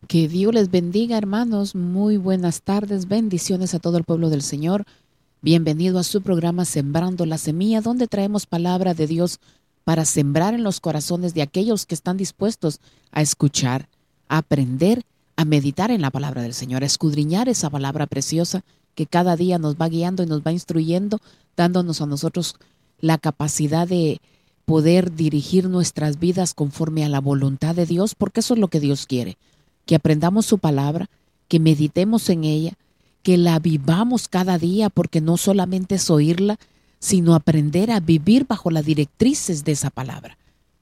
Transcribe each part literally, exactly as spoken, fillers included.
Que Dios les bendiga, hermanos. Muy buenas tardes. Bendiciones a todo el pueblo del Señor. Bienvenido a su programa Sembrando la Semilla, donde traemos palabra de Dios para sembrar en los corazones de aquellos que están dispuestos a escuchar, a aprender, a meditar en la palabra del Señor, a escudriñar esa palabra preciosa que cada día nos va guiando y nos va instruyendo, dándonos a nosotros la capacidad de poder dirigir nuestras vidas conforme a la voluntad de Dios, porque eso es lo que Dios quiere. Que aprendamos su palabra, que meditemos en ella, que la vivamos cada día, porque no solamente es oírla, sino aprender a vivir bajo las directrices de esa palabra.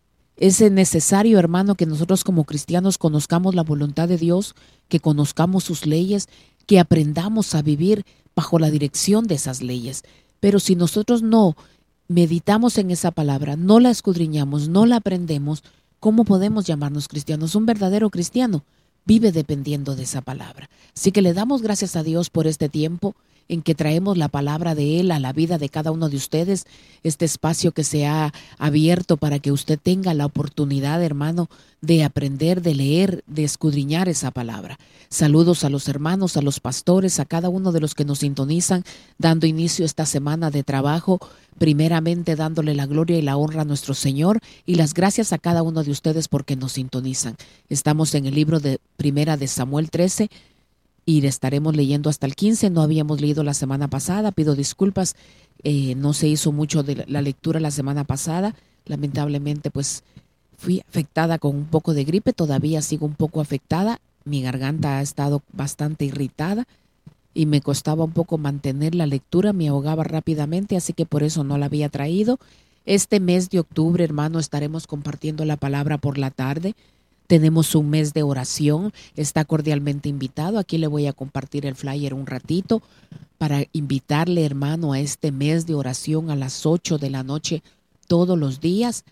Es necesario, hermano, que nosotros como cristianos conozcamos la voluntad de Dios, que conozcamos sus leyes, que aprendamos a vivir bajo la dirección de esas leyes. Pero si nosotros no meditamos en esa palabra, no la escudriñamos, no la aprendemos, ¿cómo podemos llamarnos cristianos? Un verdadero cristiano vive dependiendo de esa palabra. Así que le damos gracias a Dios por este tiempo en que traemos la palabra de Él a la vida de cada uno de ustedes, este espacio que se ha abierto para que usted tenga la oportunidad, hermano, de aprender, de leer, de escudriñar esa palabra. Saludos a los hermanos, a los pastores, a cada uno de los que nos sintonizan, dando inicio a esta semana de trabajo, primeramente dándole la gloria y la honra a nuestro Señor y las gracias a cada uno de ustedes porque nos sintonizan. Estamos en el libro de Primera de Samuel trece, y le estaremos leyendo hasta el quince. No habíamos leído la semana pasada, pido disculpas, eh, no se hizo mucho de la lectura la semana pasada. Lamentablemente pues fui afectada con un poco de gripe, todavía sigo un poco afectada, mi garganta ha estado bastante irritada y me costaba un poco mantener la lectura, me ahogaba rápidamente, así que por eso no la había traído. Este mes de octubre, hermano, estaremos compartiendo la palabra por la tarde. Tenemos un mes de oración, está cordialmente invitado. Aquí le voy a compartir el flyer un ratito para invitarle, hermano, a este mes de oración a las ocho de la noche todos los días,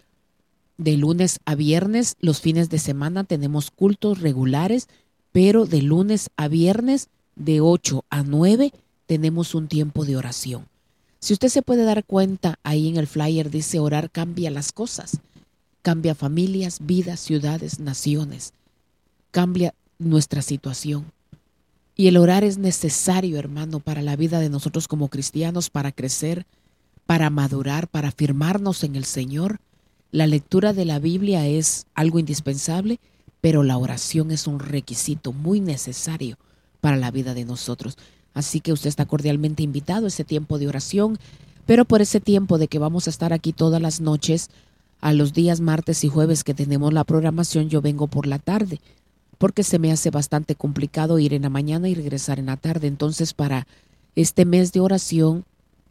de lunes a viernes. Los fines de semana tenemos cultos regulares, pero de lunes a viernes de ocho a nueve tenemos un tiempo de oración. Si usted se puede dar cuenta, ahí en el flyer dice orar cambia las cosas. Cambia familias, vidas, ciudades, naciones. Cambia nuestra situación. Y el orar es necesario, hermano, para la vida de nosotros como cristianos, para crecer, para madurar, para afirmarnos en el Señor. La lectura de la Biblia es algo indispensable, pero la oración es un requisito muy necesario para la vida de nosotros. Así que usted está cordialmente invitado a ese tiempo de oración, pero por ese tiempo de que vamos a estar aquí todas las noches, a los días martes y jueves que tenemos la programación, yo vengo por la tarde, porque se me hace bastante complicado ir en la mañana y regresar en la tarde. Entonces, para este mes de oración,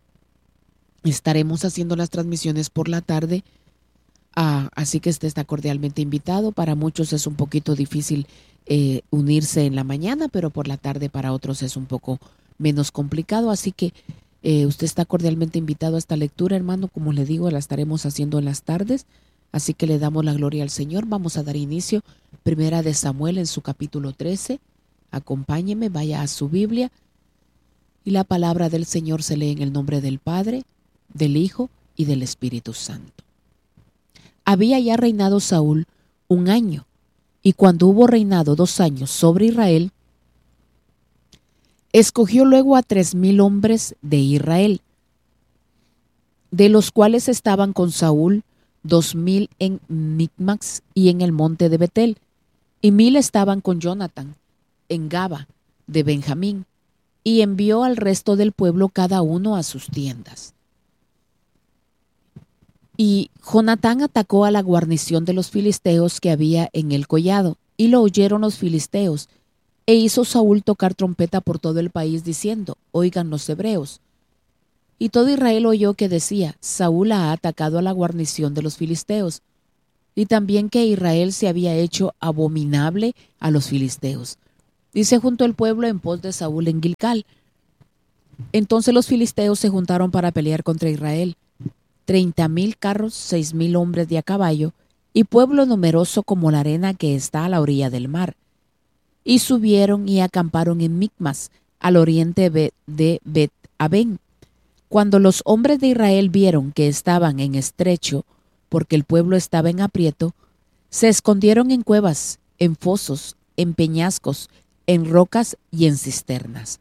estaremos haciendo las transmisiones por la tarde, ah, así que usted está cordialmente invitado. Para muchos es un poquito difícil eh, unirse en la mañana, pero por la tarde para otros es un poco menos complicado, así que Eh, usted está cordialmente invitado a esta lectura, hermano. Como le digo, la estaremos haciendo en las tardes, así que le damos la gloria al Señor. Vamos a dar inicio. Primera de Samuel en su capítulo trece. Acompáñeme, vaya a su Biblia. Y la palabra del Señor se lee en el nombre del Padre, del Hijo y del Espíritu Santo. Había ya reinado Saúl un año, y cuando hubo reinado dos años sobre Israel, escogió luego a tres mil hombres de Israel, de los cuales estaban con Saúl dos mil en Micmax y en el monte de Betel, y mil estaban con Jonathan en Gaba de Benjamín, y envió al resto del pueblo cada uno a sus tiendas. Y Jonatán atacó a la guarnición de los filisteos que había en el collado, y lo oyeron los filisteos. E hizo Saúl tocar trompeta por todo el país diciendo, oigan los hebreos. Y todo Israel oyó que decía, Saúl ha atacado a la guarnición de los filisteos. Y también que Israel se había hecho abominable a los filisteos. Y se juntó el pueblo en pos de Saúl en Gilgal. Entonces los filisteos se juntaron para pelear contra Israel. Treinta mil carros, seis mil hombres de a caballo, y pueblo numeroso como la arena que está a la orilla del mar. Y subieron y acamparon en Micmas, al oriente de Bet-Aben. Cuando los hombres de Israel vieron que estaban en estrecho, porque el pueblo estaba en aprieto, se escondieron en cuevas, en fosos en peñascos, en rocas y en cisternas.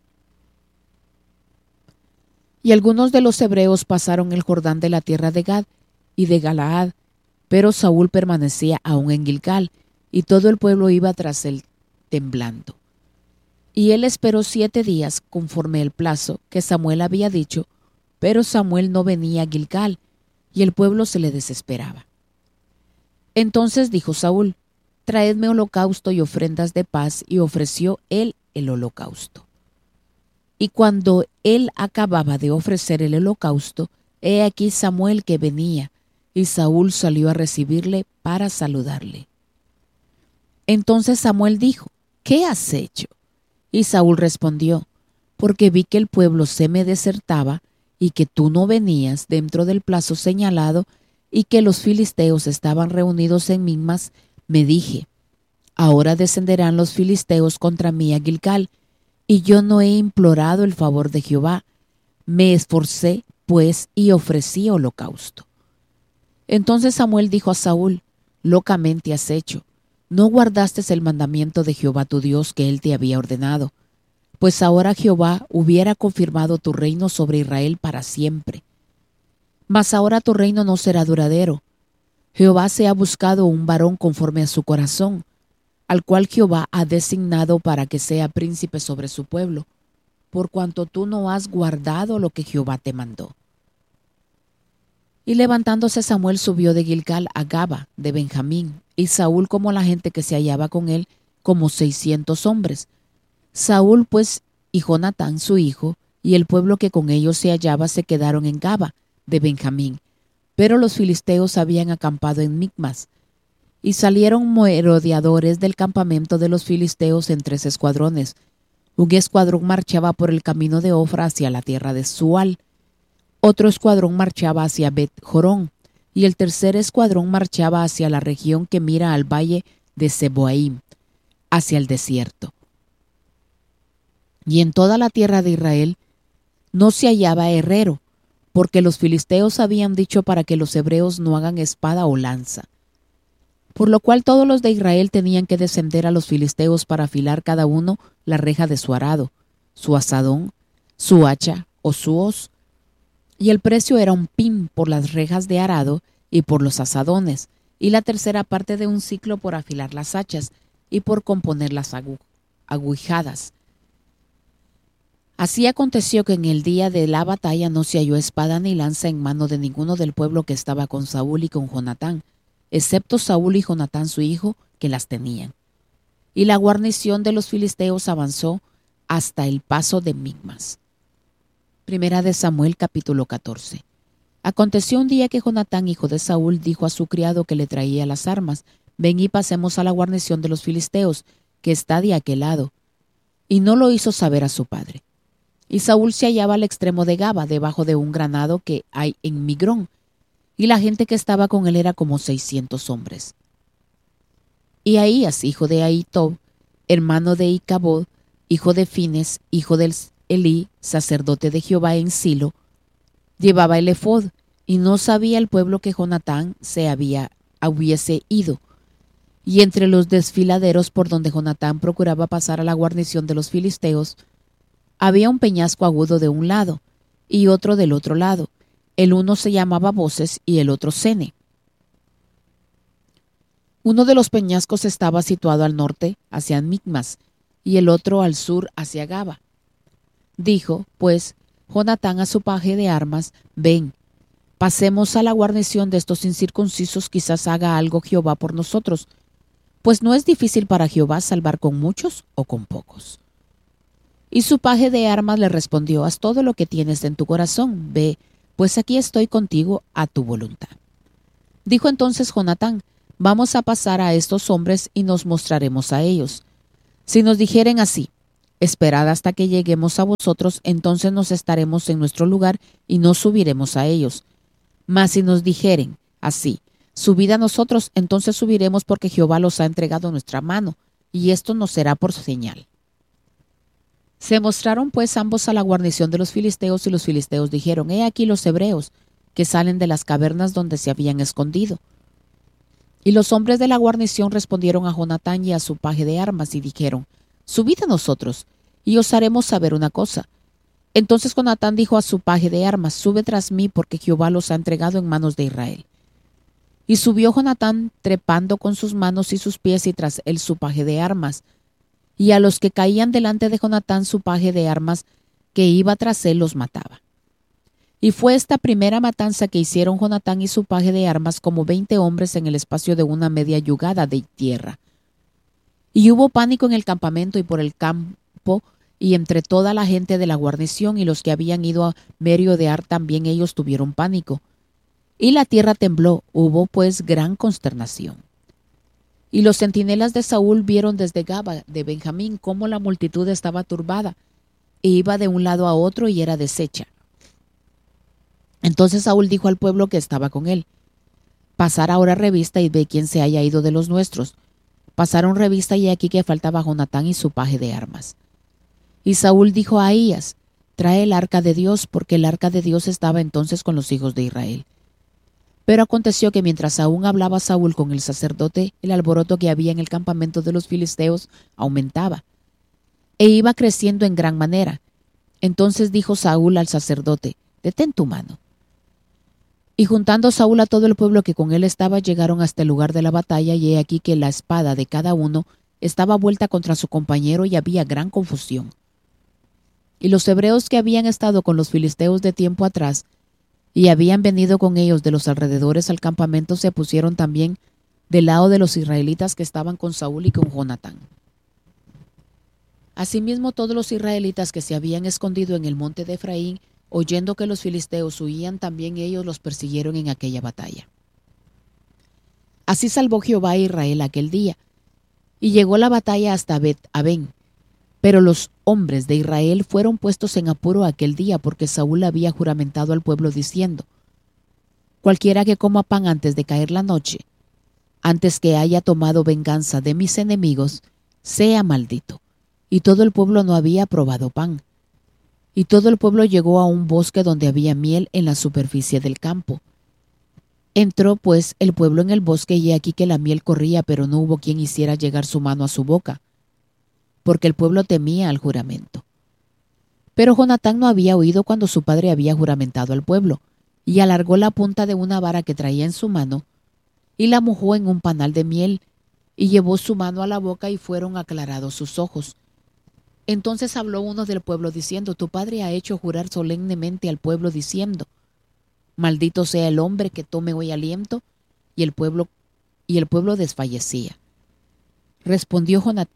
Y algunos de los hebreos pasaron el Jordán de la tierra de Gad y de Galaad, pero Saúl permanecía aún en Gilgal, y todo el pueblo iba tras él temblando. Y él esperó siete días conforme el plazo que Samuel había dicho, pero Samuel no venía a Gilgal, y el pueblo se le desesperaba. Entonces dijo Saúl: traedme holocausto y ofrendas de paz, y ofreció él el holocausto. Y cuando él acababa de ofrecer el holocausto, he aquí Samuel que venía, y Saúl salió a recibirle para saludarle. Entonces Samuel dijo: ¿qué has hecho? Y Saúl respondió: porque vi que el pueblo se me desertaba, y que tú no venías dentro del plazo señalado, y que los filisteos estaban reunidos en Micmas, me dije: ahora descenderán los filisteos contra mí a Gilgal, y yo no he implorado el favor de Jehová. Me esforcé, pues, y ofrecí holocausto. Entonces Samuel dijo a Saúl: locamente has hecho. No guardaste el mandamiento de Jehová tu Dios que él te había ordenado. Pues ahora Jehová hubiera confirmado tu reino sobre Israel para siempre. Mas ahora tu reino no será duradero. Jehová se ha buscado un varón conforme a su corazón, al cual Jehová ha designado para que sea príncipe sobre su pueblo, por cuanto tú no has guardado lo que Jehová te mandó. Y levantándose Samuel subió de Gilgal a Gaba de Benjamín, y Saúl como la gente que se hallaba con él, como seiscientos hombres. Saúl pues y Jonatán su hijo, y el pueblo que con ellos se hallaba se quedaron en Gaba de Benjamín, pero los filisteos habían acampado en Micmas. Y salieron merodeadores del campamento de los filisteos en tres escuadrones. Un escuadrón marchaba por el camino de Ofra hacia la tierra de Sual, otro escuadrón marchaba hacia Bet-Jorón, y el tercer escuadrón marchaba hacia la región que mira al valle de Seboaim, hacia el desierto. Y en toda la tierra de Israel no se hallaba herrero, porque los filisteos habían dicho para que los hebreos no hagan espada o lanza. Por lo cual todos los de Israel tenían que descender a los filisteos para afilar cada uno la reja de su arado, su asadón, su hacha o su hoz. Y el precio era un pim por las rejas de arado y por los asadones, y la tercera parte de un siclo por afilar las hachas y por componer las agu aguijadas. Así aconteció que en el día de la batalla no se halló espada ni lanza en mano de ninguno del pueblo que estaba con Saúl y con Jonatán, excepto Saúl y Jonatán su hijo, que las tenían. Y la guarnición de los filisteos avanzó hasta el paso de Micmas. Primera de Samuel, capítulo catorce. Aconteció un día que Jonatán, hijo de Saúl, dijo a su criado que le traía las armas: ven y pasemos a la guarnición de los filisteos, que está de aquel lado. Y no lo hizo saber a su padre. Y Saúl se hallaba al extremo de Gaba, debajo de un granado que hay en Migrón, y la gente que estaba con él era como seiscientos hombres. Y Ahías, hijo de Ahitob, hermano de Icabod, hijo de Fines, hijo de Elí, sacerdote de Jehová en Silo, llevaba el efod, y no sabía el pueblo que Jonatán se había hubiese ido. Y entre los desfiladeros por donde Jonatán procuraba pasar a la guarnición de los filisteos, había un peñasco agudo de un lado y otro del otro lado. El uno se llamaba Voces y el otro Sene. Uno de los peñascos estaba situado al norte, hacia Micmas, y el otro al sur, hacia Gaba. Dijo, pues, Jonatán a su paje de armas: ven, pasemos a la guarnición de estos incircuncisos, quizás haga algo Jehová por nosotros, pues no es difícil para Jehová salvar con muchos o con pocos. Y su paje de armas le respondió: haz todo lo que tienes en tu corazón, ve, pues aquí estoy contigo a tu voluntad. Dijo entonces Jonatán: vamos a pasar a estos hombres y nos mostraremos a ellos. Si nos dijeren así: esperad hasta que lleguemos a vosotros, entonces nos estaremos en nuestro lugar y no subiremos a ellos. Mas si nos dijeren así: subid a nosotros, entonces subiremos, porque Jehová los ha entregado en nuestra mano, y esto nos será por señal. Se mostraron pues ambos a la guarnición de los filisteos, y los filisteos dijeron: he aquí los hebreos, que salen de las cavernas donde se habían escondido. Y los hombres de la guarnición respondieron a Jonatán y a su paje de armas y dijeron: Subid a nosotros, y os haremos saber una cosa. Entonces Jonatán dijo a su paje de armas: Sube tras mí, porque Jehová los ha entregado en manos de Israel. Y subió Jonatán trepando con sus manos y sus pies, y tras él su paje de armas. Y a los que caían delante de Jonatán su paje de armas, que iba tras él, los mataba. Y fue esta primera matanza que hicieron Jonatán y su paje de armas, como veinte hombres en el espacio de una media yugada de tierra. Y hubo pánico en el campamento y por el campo, y entre toda la gente de la guarnición, y los que habían ido a merodear también ellos tuvieron pánico. Y la tierra tembló, hubo pues gran consternación. Y los centinelas de Saúl vieron desde Gaba de Benjamín cómo la multitud estaba turbada, e iba de un lado a otro y era deshecha. Entonces Saúl dijo al pueblo que estaba con él: Pasar ahora revista y ve quién se haya ido de los nuestros. Pasaron revista y aquí que faltaba Jonatán y su paje de armas. Y Saúl dijo a Ahías: Trae el arca de Dios, porque el arca de Dios estaba entonces con los hijos de Israel. Pero aconteció que mientras aún hablaba Saúl con el sacerdote, el alboroto que había en el campamento de los filisteos aumentaba, e iba creciendo en gran manera. Entonces dijo Saúl al sacerdote: Detén tu mano. Y juntando Saúl a todo el pueblo que con él estaba, llegaron hasta el lugar de la batalla, y he aquí que la espada de cada uno estaba vuelta contra su compañero, y había gran confusión. Y los hebreos que habían estado con los filisteos de tiempo atrás, y habían venido con ellos de los alrededores al campamento, se pusieron también del lado de los israelitas que estaban con Saúl y con Jonatán. Asimismo, todos los israelitas que se habían escondido en el monte de Efraín, oyendo que los filisteos huían, también ellos los persiguieron en aquella batalla. Así salvó Jehová a Israel aquel día, y llegó la batalla hasta Bet-Aven. Pero los hombres de Israel fueron puestos en apuro aquel día, porque Saúl había juramentado al pueblo diciendo: Cualquiera que coma pan antes de caer la noche, antes que haya tomado venganza de mis enemigos, sea maldito. Y todo el pueblo no había probado pan. Y todo el pueblo llegó a un bosque donde había miel en la superficie del campo. Entró pues el pueblo en el bosque, y he aquí que la miel corría, pero no hubo quien hiciera llegar su mano a su boca, porque el pueblo temía al juramento. Pero Jonatán no había oído cuando su padre había juramentado al pueblo, y alargó la punta de una vara que traía en su mano, y la mojó en un panal de miel, y llevó su mano a la boca, y fueron aclarados sus ojos. Entonces habló uno del pueblo diciendo: Tu padre ha hecho jurar solemnemente al pueblo diciendo: Maldito sea el hombre que tome hoy aliento. Y el pueblo, y el pueblo desfallecía. Respondió Jonatán: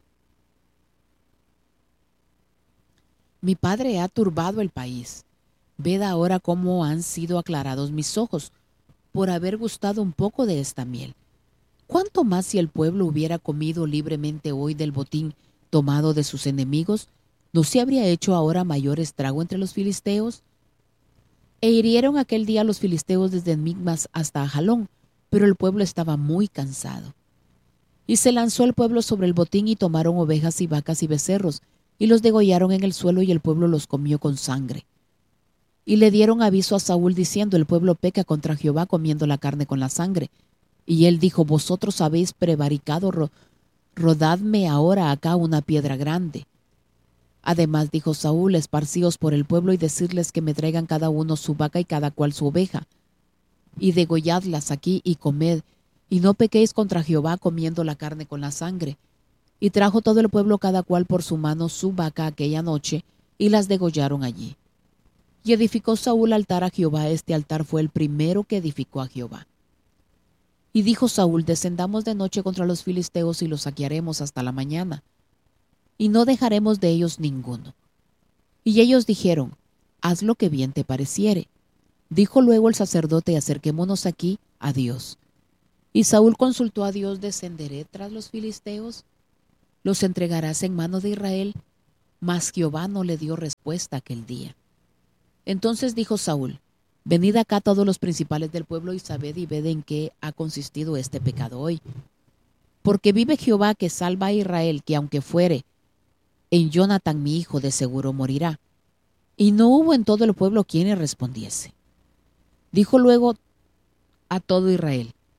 Mi padre ha turbado el país. Ved ahora cómo han sido aclarados mis ojos por haber gustado un poco de esta miel. ¿Cuánto más si el pueblo hubiera comido libremente hoy del botín tomado de sus enemigos? ¿No se habría hecho ahora mayor estrago entre los filisteos? E hirieron aquel día los filisteos desde Migmas hasta Ajalón, pero el pueblo estaba muy cansado. Y se lanzó el pueblo sobre el botín, y tomaron ovejas y vacas y becerros, y los degollaron en el suelo, y el pueblo los comió con sangre. Y le dieron aviso a Saúl diciendo: El pueblo peca contra Jehová comiendo la carne con la sangre. Y él dijo: Vosotros habéis prevaricado, ro rodadme ahora acá una piedra grande. Además dijo Saúl: Esparcíos por el pueblo y decirles que me traigan cada uno su vaca y cada cual su oveja, y degolladlas aquí y comed, y no pequéis contra Jehová comiendo la carne con la sangre. Y trajo todo el pueblo cada cual por su mano su vaca aquella noche, y las degollaron allí. Y edificó Saúl altar a Jehová. Este altar fue el primero que edificó a Jehová. Y dijo Saúl: Descendamos de noche contra los filisteos y los saquearemos hasta la mañana, y no dejaremos de ellos ninguno. Y ellos dijeron: Haz lo que bien te pareciere. Dijo luego el sacerdote: Acerquémonos aquí a Dios. Y Saúl consultó a Dios: ¿Descenderé tras los filisteos? ¿Los entregarás en mano de Israel? Mas Jehová no le dio respuesta aquel día. Entonces dijo Saúl: Venid acá todos los principales del pueblo, y sabed y ved en qué ha consistido este pecado hoy. Porque vive Jehová que salva a Israel, que aunque fuere en Jonatán mi hijo, de seguro morirá. Y no hubo en todo el pueblo quien le respondiese. Dijo luego a todo Israel: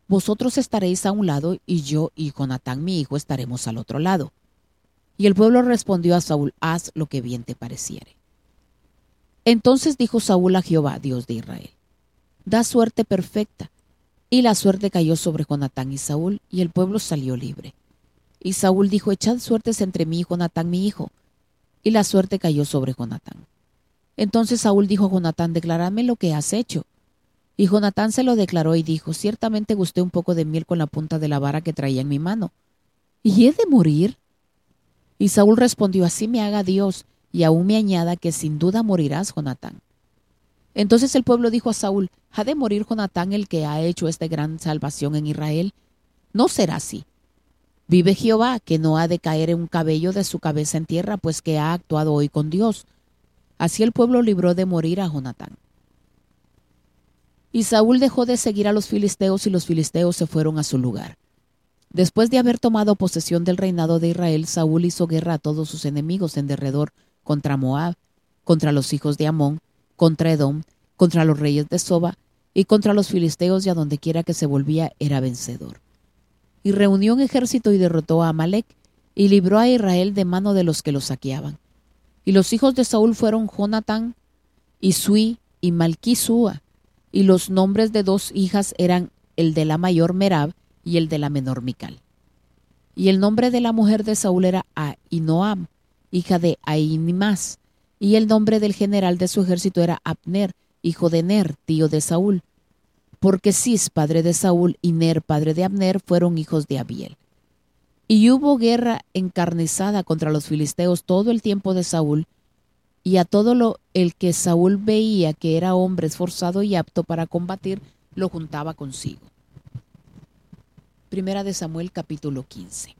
vosotros estaréis a un lado y yo y Jonatán mi hijo estaremos al otro lado. Y el pueblo respondió a Saúl, haz lo que bien te pareciere. Entonces dijo Saúl a Jehová, Dios de Israel, da suerte perfecta. Y la suerte cayó sobre Jonatán y Saúl, y el pueblo salió libre. Y Saúl dijo, echad suertes entre mí y Jonatán mi hijo. Y la suerte cayó sobre Jonatán. Entonces Saúl dijo a Jonatán, declárame lo que has hecho. Y Jonatán se lo declaró y dijo, ciertamente gusté un poco de miel con la punta de la vara que traía en mi mano. ¿Y he de morir? Y Saúl respondió, así me haga Dios, y aún me añada que sin duda morirás, Jonatán. Entonces el pueblo dijo a Saúl, ¿ha de morir Jonatán el que ha hecho esta gran salvación en Israel? No será así. Vive Jehová, que no ha de caer un cabello de su cabeza en tierra, pues que ha actuado hoy con Dios. Así el pueblo libró de morir a Jonatán. Y Saúl dejó de seguir a los filisteos y los filisteos se fueron a su lugar. Después de haber tomado posesión del reinado de Israel, Saúl hizo guerra a todos sus enemigos en derredor contra Moab, contra los hijos de Amón, contra Edom, contra los reyes de Soba y contra los filisteos, y a donde quiera que se volvía era vencedor. Y reunió un ejército y derrotó a Amalec y libró a Israel de mano de los que lo saqueaban. Y los hijos de Saúl fueron Jonatán, Isui y Malquisúa, y los nombres de dos hijas eran el de la mayor Merab y el de la menor Mical. Y el nombre de la mujer de Saúl era Ahinoam, hija de Ahimaas, y el nombre del general de su ejército era Abner, hijo de Ner, tío de Saúl, porque Cis, padre de Saúl, y Ner, padre de Abner, fueron hijos de Abiel. Y hubo guerra encarnizada contra los filisteos todo el tiempo de Saúl, y a todo lo el que Saúl veía que era hombre esforzado y apto para combatir, lo juntaba consigo. Primera de Samuel, capítulo quince.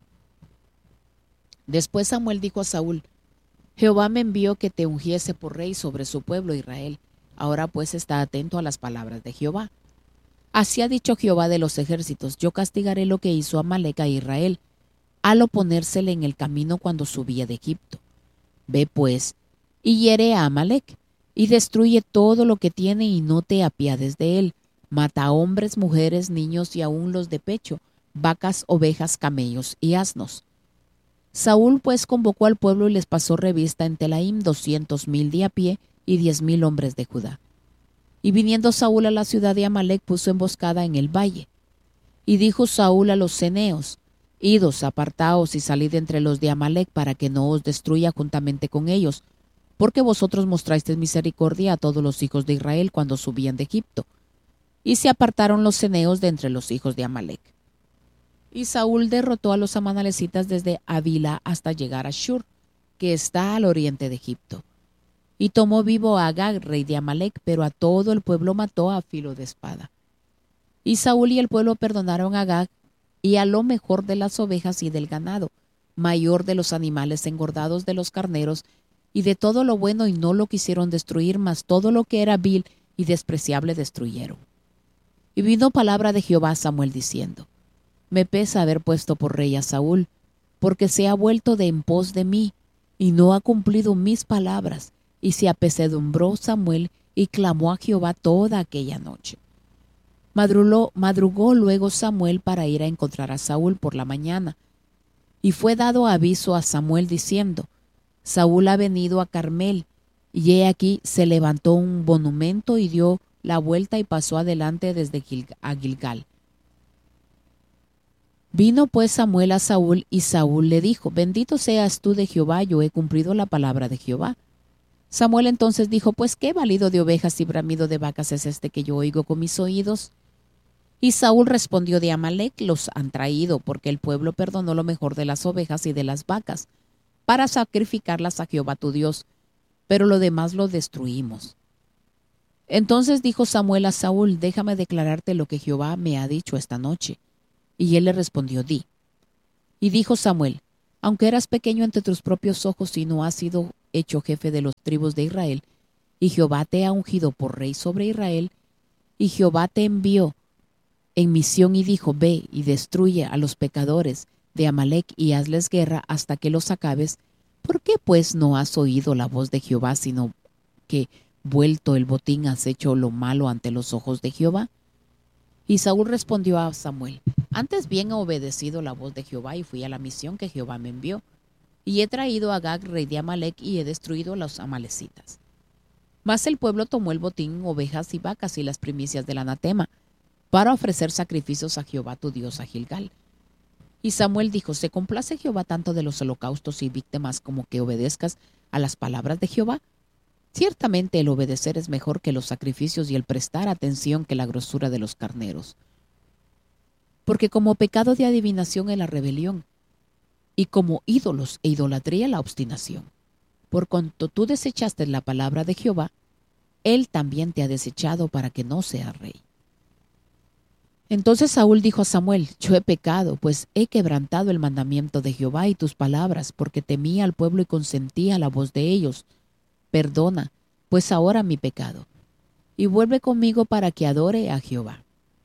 Después Samuel dijo a Saúl, Jehová me envió que te ungiese por rey sobre su pueblo Israel. Ahora pues está atento a las palabras de Jehová. Así ha dicho Jehová de los ejércitos, yo castigaré lo que hizo Amalec a Israel, al oponérsele en el camino cuando subía de Egipto. Ve pues, y hiere a Amalec, y destruye todo lo que tiene y no te apiades de él. Mata a hombres, mujeres, niños y aun los de pecho, vacas, ovejas, camellos y asnos. Saúl pues convocó al pueblo y les pasó revista en Telaim doscientos mil de a pie y diez mil hombres de Judá. Y viniendo Saúl a la ciudad de Amalec puso emboscada en el valle. Y dijo Saúl a los ceneos, idos, apartaos y salid entre los de Amalec para que no os destruya juntamente con ellos, porque vosotros mostrasteis misericordia a todos los hijos de Israel cuando subían de Egipto. Y se apartaron los ceneos de entre los hijos de Amalec. Y Saúl derrotó a los amalecitas desde Avila hasta llegar a Shur, que está al oriente de Egipto. Y tomó vivo a Agag, rey de Amalec, pero a todo el pueblo mató a filo de espada. Y Saúl y el pueblo perdonaron a Agag y a lo mejor de las ovejas y del ganado, mayor de los animales engordados de los carneros, y de todo lo bueno, y no lo quisieron destruir, mas todo lo que era vil y despreciable destruyeron. Y vino palabra de Jehová a Samuel diciendo, me pesa haber puesto por rey a Saúl, porque se ha vuelto de en pos de mí, y no ha cumplido mis palabras. Y se apesadumbró Samuel, y clamó a Jehová toda aquella noche. Madrugó, madrugó luego Samuel para ir a encontrar a Saúl por la mañana. Y fue dado aviso a Samuel diciendo, Saúl ha venido a Carmel, y he aquí se levantó un monumento y dio la vuelta y pasó adelante desde Gil a Gilgal. Vino pues Samuel a Saúl, y Saúl le dijo, bendito seas tú de Jehová, yo he cumplido la palabra de Jehová. Samuel entonces dijo, pues qué balido de ovejas y bramido de vacas es este que yo oigo con mis oídos. Y Saúl respondió, de Amalec los han traído, porque el pueblo perdonó lo mejor de las ovejas y de las vacas, para sacrificarlas a Jehová tu Dios, pero lo demás lo destruimos. Entonces dijo Samuel a Saúl, déjame declararte lo que Jehová me ha dicho esta noche. Y él le respondió, di. Y dijo Samuel, aunque eras pequeño ante tus propios ojos y no has sido hecho jefe de los tribus de Israel, y Jehová te ha ungido por rey sobre Israel, y Jehová te envió en misión y dijo, ve y destruye a los pecadores de Amalec y hazles guerra hasta que los acabes, ¿por qué pues no has oído la voz de Jehová, sino que, vuelto el botín, has hecho lo malo ante los ojos de Jehová? Y Saúl respondió a Samuel: antes bien he obedecido la voz de Jehová y fui a la misión que Jehová me envió. Y he traído a Agag, rey de Amalec, y he destruido a los amalecitas. Mas el pueblo tomó el botín, ovejas y vacas y las primicias del anatema, para ofrecer sacrificios a Jehová tu Dios a Gilgal. Y Samuel dijo: ¿se complace Jehová tanto de los holocaustos y víctimas como que obedezcas a las palabras de Jehová? Ciertamente el obedecer es mejor que los sacrificios y el prestar atención que la grosura de los carneros. Porque como pecado de adivinación es la rebelión, y como ídolos e idolatría la obstinación. Por cuanto tú desechaste la palabra de Jehová, él también te ha desechado para que no seas rey. Entonces Saúl dijo a Samuel: yo he pecado, pues he quebrantado el mandamiento de Jehová y tus palabras, porque temía al pueblo y consentía a la voz de ellos. Perdona, pues ahora mi pecado, y vuelve conmigo para que adore a Jehová.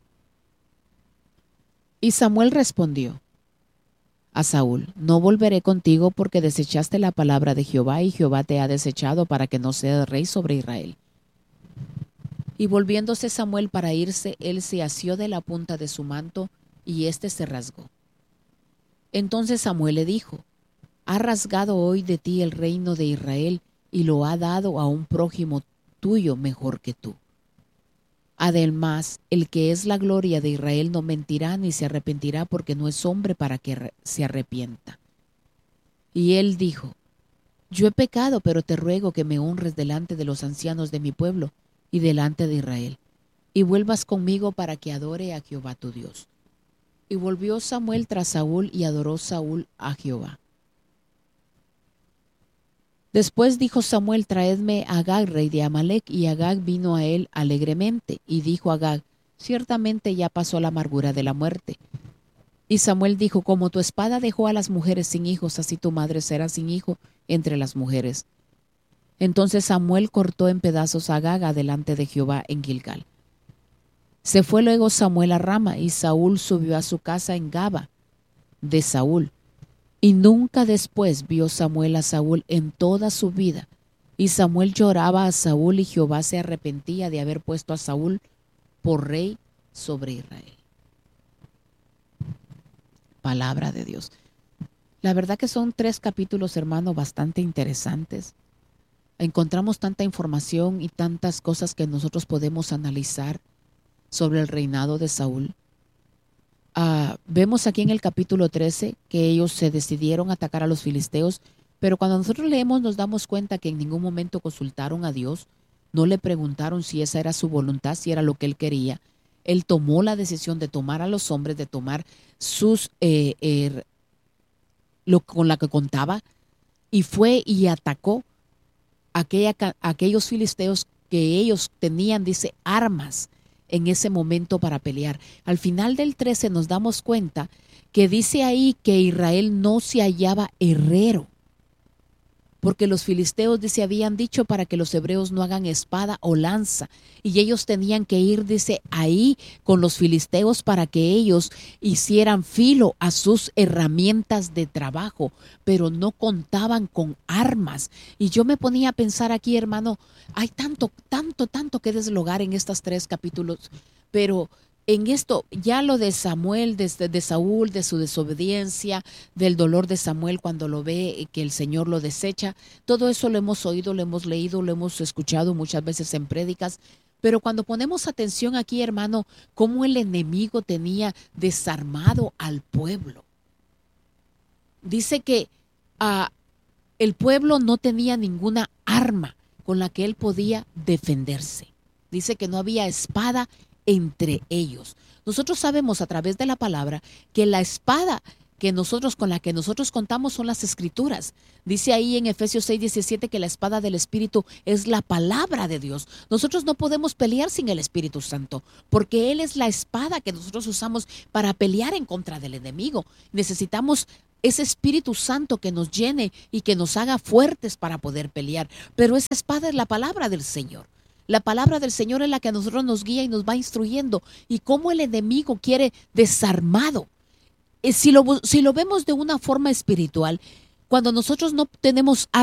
Y Samuel respondió a Saúl: no volveré contigo porque desechaste la palabra de Jehová y Jehová te ha desechado para que no seas rey sobre Israel. Y volviéndose Samuel para irse, él se asió de la punta de su manto y éste se rasgó. Entonces Samuel le dijo: ha rasgado hoy de ti el reino de Israel y lo ha dado a un prójimo tuyo mejor que tú. Además, el que es la gloria de Israel no mentirá ni se arrepentirá, porque no es hombre para que se arrepienta. Y él dijo: yo he pecado, pero te ruego que me honres delante de los ancianos de mi pueblo y delante de Israel, y vuelvas conmigo para que adore a Jehová tu Dios. Y volvió Samuel tras Saúl y adoró Saúl a Jehová. Después dijo Samuel: traedme a Agag, rey de Amalec. Y Agag vino a él alegremente. Y dijo Agag: ciertamente ya pasó la amargura de la muerte. Y Samuel dijo: como tu espada dejó a las mujeres sin hijos, así tu madre será sin hijo entre las mujeres. Entonces Samuel cortó en pedazos a Agag delante de Jehová en Gilgal. Se fue luego Samuel a Rama, y Saúl subió a su casa en Gaba de Saúl. Y nunca después vio Samuel a Saúl en toda su vida. Y Samuel lloraba a Saúl, y Jehová se arrepentía de haber puesto a Saúl por rey sobre Israel. Palabra de Dios. La verdad que son tres capítulos, hermano, bastante interesantes. Encontramos tanta información y tantas cosas que nosotros podemos analizar sobre el reinado de Saúl. Uh, vemos aquí en el capítulo trece que ellos se decidieron atacar a los filisteos, pero cuando nosotros leemos nos damos cuenta que en ningún momento consultaron a Dios, no le preguntaron si esa era su voluntad, si era lo que él quería. Él tomó la decisión de tomar a los hombres, de tomar sus eh, eh, lo con la que contaba, y fue y atacó a aquella, a aquellos filisteos que ellos tenían, dice, armas en ese momento para pelear. Al final del trece nos damos cuenta que dice ahí que Israel no se hallaba herrero, porque los filisteos, dice, habían dicho para que los hebreos no hagan espada o lanza, y ellos tenían que ir, dice, ahí con los filisteos para que ellos hicieran filo a sus herramientas de trabajo, pero no contaban con armas. Y yo me ponía a pensar aquí, hermano, hay tanto, tanto, tanto que deslogar en estos tres capítulos, pero en esto, ya lo de Samuel, de, de Saúl, de su desobediencia, del dolor de Samuel cuando lo ve, que el Señor lo desecha, todo eso lo hemos oído, lo hemos leído, lo hemos escuchado muchas veces en prédicas, pero cuando ponemos atención aquí, hermano, cómo el enemigo tenía desarmado al pueblo. Dice que uh, el pueblo no tenía ninguna arma con la que él podía defenderse. Dice que no había espada entre ellos. Nosotros sabemos a través de la palabra que la espada que nosotros con la que nosotros contamos son las escrituras. Dice ahí en Efesios seis diecisiete que la espada del Espíritu es la palabra de Dios. Nosotros no podemos pelear sin el Espíritu Santo, porque Él es la espada que nosotros usamos para pelear en contra del enemigo. Necesitamos ese Espíritu Santo que nos llene y que nos haga fuertes para poder pelear. Pero esa espada es la palabra del Señor. La palabra del Señor es la que a nosotros nos guía y nos va instruyendo. Y cómo el enemigo quiere desarmado. Si lo, si lo vemos de una forma espiritual, cuando nosotros no tenemos